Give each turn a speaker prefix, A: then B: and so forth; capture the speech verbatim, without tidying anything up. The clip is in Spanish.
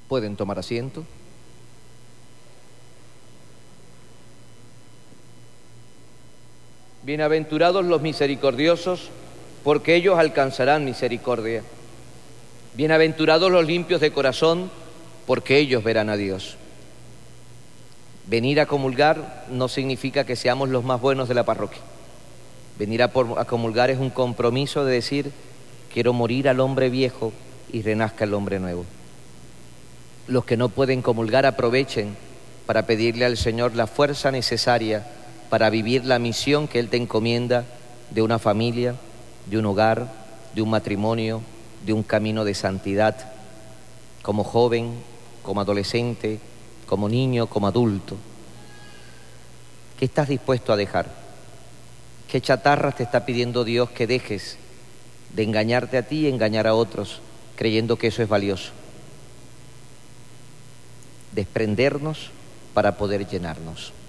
A: Pueden tomar asiento. Bienaventurados los misericordiosos, porque ellos alcanzarán misericordia. Bienaventurados los limpios de corazón, porque ellos verán a Dios. Venir a comulgar no significa que seamos los más buenos de la parroquia. Venir a, por, a comulgar es un compromiso de decir: quiero morir al hombre viejo y renazca el hombre nuevo. Los que no pueden comulgar aprovechen para pedirle al Señor la fuerza necesaria para vivir la misión que Él te encomienda de una familia, de un hogar, de un matrimonio, de un camino de santidad, como joven, como adolescente, como niño, como adulto. ¿Qué estás dispuesto a dejar? ¿Qué chatarras te está pidiendo Dios que dejes de engañarte a ti y engañar a otros, creyendo que eso es valioso? Desprendernos para poder llenarnos.